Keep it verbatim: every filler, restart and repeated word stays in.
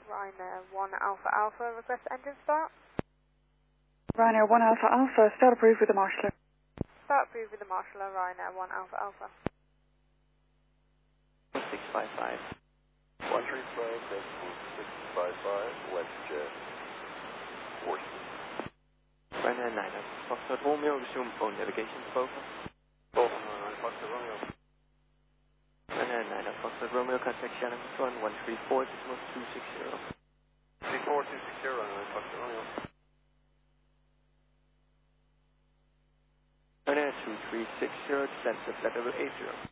Ryanair one Alpha Alpha, request engine start. Ryanair one Alpha Alpha, start approved with the marshaller. Start approved with the marshaller, Ryanair one Alpha Alpha. six five five. one three five, decimal six five five, WestJet, Washington. Ryanair nine, Foxtrot Romeo, resume phone navigation spoken. Bolton nine, Foxtrot Romeo. Ryanair nine, Foxtrot Romeo, contact Shannon one one three four, decimal two six zero. three four two six zero, nine, Foxtrot Romeo. Ryanair two three six zero, descend to flight level eight zero.